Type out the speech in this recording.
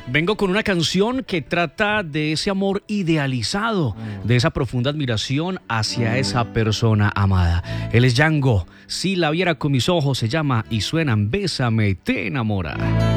Vengo con una canción que trata de ese amor idealizado, de esa profunda admiración hacia esa persona amada. Él es Django. Si la viera con mis ojos, se llama y suenan Bésame, te enamora.